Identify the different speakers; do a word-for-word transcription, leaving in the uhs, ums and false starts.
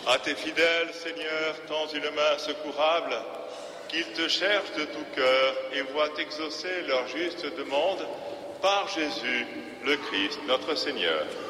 Speaker 1: À tes fidèles, Seigneur, tends une main secourable, qu'ils te cherchent de tout cœur et voient exaucer leur juste demande par Jésus, le Christ, notre Seigneur.